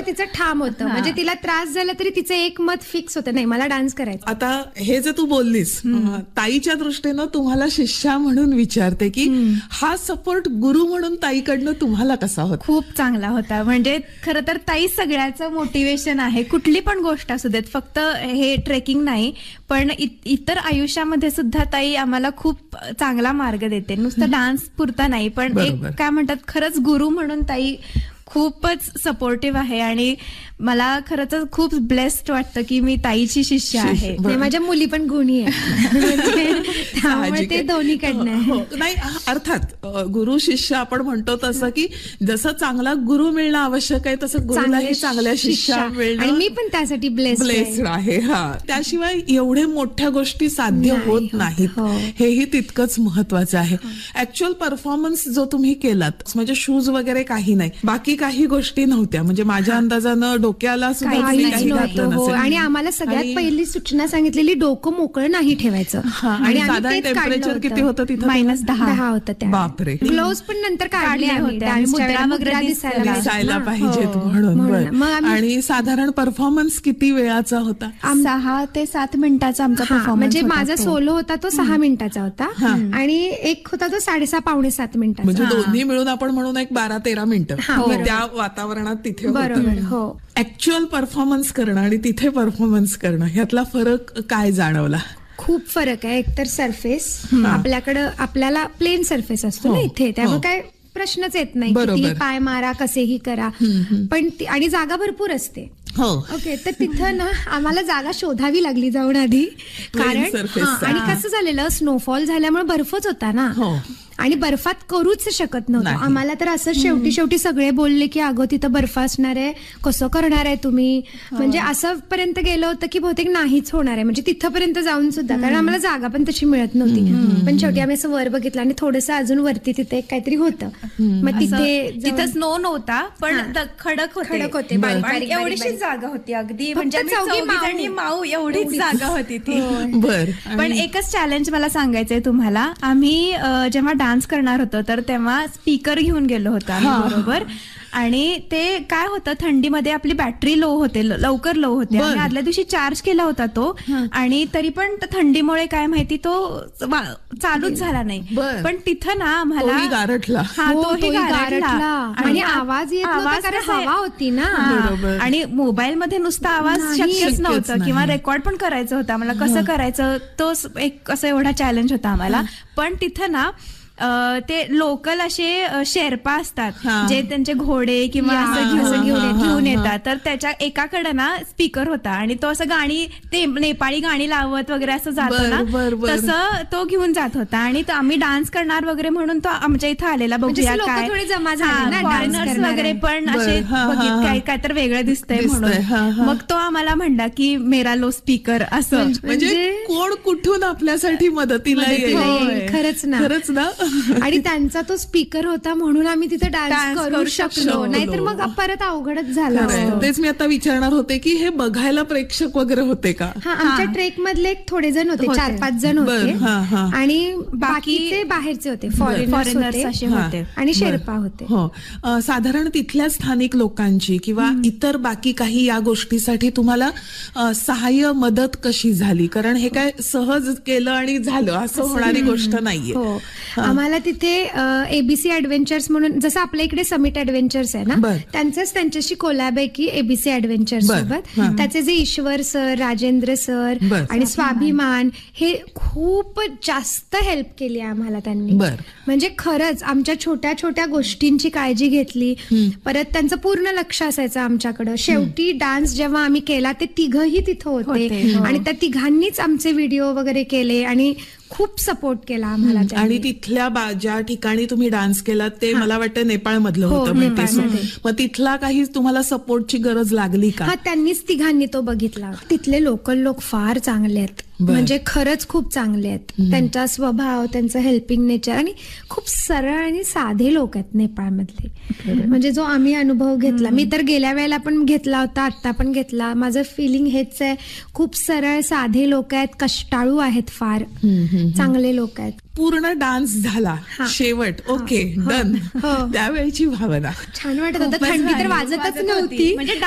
तिचं ठाम होतं. म्हणजे तिला त्रास झाला तरी तिचं एक मत फिक्स होतं, नाही मला डान्स करायचं. आता हे जे तू बोललीस, ताईच्या दृष्टीनं तुम्हाला शिष्या म्हणून विचारते की हा सपोर्ट गुरु म्हणून ताईकडनं तुम्हाला कसा होता? खूप चांगला होता. म्हणजे खरं तर ताई सगळ्याचं मोटिवेशन आहे. कुठली पण गोष्ट असू देत, फक्त हे ट्रेकिंग नाही पण इतर आयुष्यामध्ये सुद्धा ताई आम्हाला खूप चांगला मार्ग देते. नुसतं डान्स पुरता नाही, पण एक काय म्हणतात, खरंच गुरु म्हणून ताई खूपच सपोर्टिव्ह आहे. आणि मला खरंच खूप ब्लेस्ड वाटतं की मी ताईची शिष्य आहे. माझ्या मुली पण गुणी आहे, त्यामुळे ते दोन्हीकडनं आहे. नाही, अर्थात गुरु शिष्य आपण म्हणतो तसं की जसं चांगला गुरु मिळणं आवश्यक आहे तसं गुरुलाही चांगल्या शिष्या मिळणं, आणि मी पण त्यासाठी ब्लेस्ड आहे. हा, त्याशिवाय एवढे मोठ्या गोष्टी साध्य होत नाहीत, हेही तितकंच महत्वाचं आहे. ऍक्च्युअल परफॉर्मन्स जो तुम्ही केलात, म्हणजे शूज वगैरे काही नाही, बाकी काही गोष्टी नव्हत्या, म्हणजे माझ्या अंदाजानं डोक्याला सुद्धा काही घातलं नसेल. आणि आम्हाला सगळ्यात पहिली सूचना सांगितलेली डोकं मोकळं नाही ठेवायचं. आणि साधारण टेम्परेचर किती होतं तिथं? -10 होतं. बापरे. ग्लोव्स पण नंतर काढले होते, मुद्रा वगैरे दिसायला पाहिजेत म्हणून. आणि साधारण परफॉर्मन्स किती वेळाचा होता? 6 ते 7 मिनिटाचा आमचा परफॉर्मन्स. म्हणजे माझा सोलो होता तो 6 मिनिटाचा होता, आणि एक होता तो 6.5 पावणे 7 मिनिटाचा. म्हणजे दोन्ही मिळून आपण म्हणून एक 12-13 मिनिटं त्या वातावरणात तिथे. बरोबर. हो. ऍक्च्युअल परफॉर्मन्स करणं आणि तिथे परफॉर्मन्स करणं ह्यातला फरक काय जाणवला? खूप फरक आहे. एकतर सरफेस, आपल्याला प्लेन सरफेस असतो ना इथे, त्यामुळे काय प्रश्नच येत नाही, किती पाय मारा, कसेही करा. पण आणि जागा भरपूर असते. ओके, तर तिथं ना आम्हाला जागा शोधावी लागली जाऊन आधी, कारण आणि कसं झालेलं, स्नोफॉल झाल्यामुळे बर्फच होता ना, आणि बर्फात करूच शकत नव्हतं. आम्हाला तर असं शेवटी सगळे बोलले की अगं तिथं बर्फ असणार आहे, कसं करणार आहे तुम्ही, म्हणजे असं पर्यंत गेलं होतं की बहुतेक नाहीच होणार आहे, म्हणजे तिथपर्यंत जाऊन सुद्धा, कारण आम्हाला जागा पण तशी मिळत नव्हती. पण शेवटी आम्ही असं वर बघितलं आणि थोडंसं अजून वरती तिथे काहीतरी होतं, मग तिथं स्नो नव्हता पण खडक होते, एवढीशी जागा होती अगदी, म्हणजे चौघी माऊ एवढीच जागा होती ती. पण एकच चॅलेंज मला सांगायचंय तुम्हाला, आम्ही जेव्हा डान्स करणार होतो तर तेव्हा स्पीकर घेऊन गेलो होतो आम्ही बरोबर, आणि ते काय होतं, थंडीमध्ये आपली बॅटरी लवकर लो होते. आणि आदल्या दिवशी चार्ज केला होता तो, आणि तरी पण थंडीमुळे काय माहिती तो चालूच झाला नाही. पण तिथं ना आम्हाला गारठला, तोही गारठला, आणि आवाज कारण हवा होती ना, आणि मोबाईल मध्ये नुसता आवाज शक्यच नव्हतं, किंवा रेकॉर्ड पण करायचं होतं आम्हाला, कसं करायचं तो एक असं एवढा चॅलेंज होता आम्हाला. पण तिथं ना ते लोकल असे शेर्पा असतात जे त्यांचे घोडे किंवा असं घेऊन येतात, तर त्याच्या एकाकडे ना स्पीकर होता, आणि तो असं गाणी, ते नेपाळी गाणी लावत वगैरे असं जातो ना, तसं तो घेऊन जात होता. आणि तो आम्ही डान्स करणार वगैरे म्हणून तो आमच्या इथं आलेला, बघूया काय फॉरेनर्स वगैरे पण असे काय तर वेगळं दिसतंय म्हणून. मग तो आम्हाला म्हणला की मेरा लो स्पीकर, असं म्हणजे कोण कुठून आपल्यासाठी मदतीला येईल. खरंच ना. आणि त्यांचा तो स्पीकर होता म्हणून आम्ही तिथे डान्स करू शकलो, नाहीतर मग परत अवघडच झालं. तेच मी आता विचारणार होते की हे बघायला प्रेक्षक वगैरे होते का? आमच्या ट्रेक मधले थोडे जण होते, 4-5 जण होते, आणि बाकीचे बाहेरचे होते, फॉरेनर्स असे होते, आणि शेर्पा होते. साधारण तिथल्या स्थानिक लोकांची किंवा इतर बाकी काही या गोष्टीसाठी तुम्हाला सहाय्य मदत कशी झाली? कारण हे काय सहज केलं आणि झालं असं होणारी गोष्ट नाहीये. आम्हाला तिथे एबीसी ऍडव्हेंचर्स म्हणून, जसं आपल्या इकडे समिट ऍडव्हेंचर्स आहे ना, त्यांच्याशी कोलॅब आहे की एबीसी ऍडव्हेंचर्स सोबत. त्याचे जे ईश्वर सर, राजेंद्र सर आणि स्वाभिमान, हे खूप जास्त हेल्प केली आम्हाला त्यांनी. म्हणजे खरंच आमच्या छोट्या छोट्या गोष्टींची काळजी घेतली. परत त्यांचं पूर्ण लक्ष असायचं आमच्याकडं. शेवटी डान्स जेव्हा आम्ही केला ते तिघही तिथं होते, आणि त्या तिघांनीच आमचे व्हिडिओ वगैरे केले आणि खूप सपोर्ट केला आम्हाला. आणि तिथल्या ज्या ठिकाणी तुम्ही डान्स केला ते मला वाटतं नेपाळ मधलं होतं, मग तिथला काही तुम्हाला सपोर्टची गरज लागली का? त्यांनीच तिघांनी तो बघितला. तिथले लोकल लोक फार चांगले आहेत, म्हणजे खरंच खूप चांगले आहेत. त्यांचा स्वभाव, त्यांचं हेल्पिंग नेचर, आणि खूप सरळ आणि साधे लोक आहेत नेपाळमधले. म्हणजे जो आम्ही अनुभव घेतला, मी तर गेल्या वेळेला पण घेतला होता, आता पण घेतला, माझं फिलिंग हेच आहे. खूप सरळ साधे लोक आहेत, कष्टाळू आहेत, फार चांगले लोक आहेत. पूर्ण डान्स झाला, शेवट ओके डन, त्यावेळची भावना छान वाटत होतं. थंडी तर वाजतच नव्हती.